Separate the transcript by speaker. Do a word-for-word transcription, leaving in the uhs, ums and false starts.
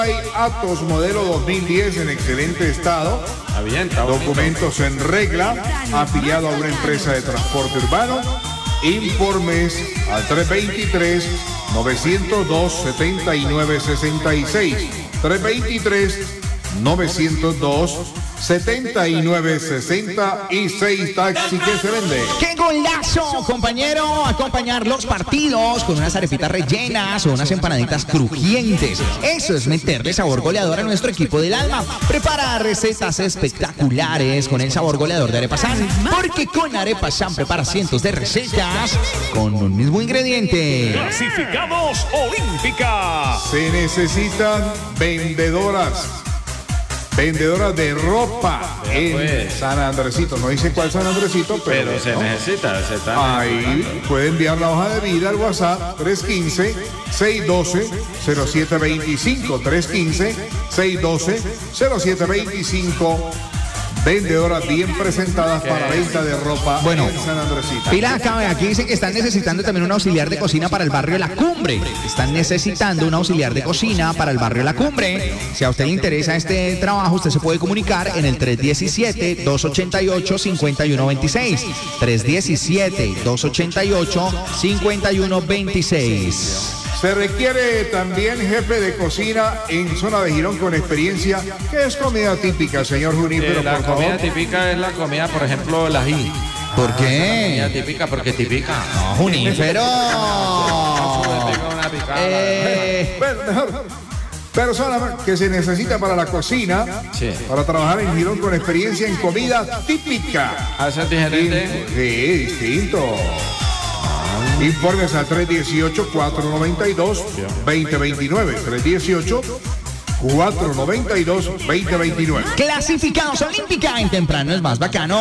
Speaker 1: Atos modelo dos mil diez en excelente estado.
Speaker 2: Está bien, está bonito.
Speaker 1: Documentos en regla. Afiliado a una empresa de transporte urbano. Informes al tres veintitrés, novecientos dos, setenta y nueve sesenta y seis. tres veintitrés, novecientos dos, setenta y nueve sesenta y seis. Taxi que se vende.
Speaker 3: ¡Qué golazo, compañero! Acompañar los partidos con unas arepitas rellenas o unas empanaditas crujientes. Eso es meterle sabor goleador a nuestro equipo del alma. Prepara recetas espectaculares con el sabor goleador de Arepa San. Porque con Arepa San prepara cientos de recetas con un mismo ingrediente.
Speaker 4: ¡Clasificamos Olímpica!
Speaker 1: Se necesitan vendedoras. Vendedoras de ropa
Speaker 2: ya
Speaker 1: en
Speaker 2: pues.
Speaker 1: San Andresito. No dice cuál San Andresito, pero,
Speaker 2: Pero se
Speaker 1: ¿no?
Speaker 2: necesita, se está
Speaker 1: Ahí
Speaker 2: necesitando.
Speaker 1: puede enviar la hoja de vida al WhatsApp tres uno cinco, seis uno dos, cero siete dos cinco. tres uno cinco, seis uno dos, cero siete dos cinco. Vendedoras bien presentadas para venta de ropa
Speaker 3: Bueno,
Speaker 1: en San Andresito.
Speaker 3: Pila acá, aquí dice que están necesitando también un auxiliar de cocina para el barrio La Cumbre. Están necesitando un auxiliar de cocina para el barrio La Cumbre. Si a usted le interesa este trabajo, usted se puede comunicar en el tres uno siete, dos ocho ocho, cinco uno dos seis. tres uno siete, dos ocho ocho, cinco uno dos seis.
Speaker 1: Se requiere también jefe de cocina en zona de Girón con experiencia. ¿Qué es comida típica, señor Junípero,
Speaker 2: Eh, la
Speaker 1: por
Speaker 2: comida
Speaker 1: favor?
Speaker 2: típica es la comida, por ejemplo, el ají.
Speaker 3: ¿Por
Speaker 2: Comida
Speaker 3: qué?
Speaker 2: típica porque típica.
Speaker 3: No, Junípero.
Speaker 2: Una picada.
Speaker 3: Eh,
Speaker 1: Bueno, mejor. Persona que se necesita para la cocina,
Speaker 2: Sí.
Speaker 1: para trabajar en Girón con experiencia en comida típica.
Speaker 2: ¿Haces diferente?
Speaker 1: Sí, distinto. Informes al tres uno ocho, cuatro nueve dos, dos cero dos nueve. tres uno ocho, cuatro nueve dos, dos cero dos nueve.
Speaker 3: Clasificados Olímpica en temprano es más bacano.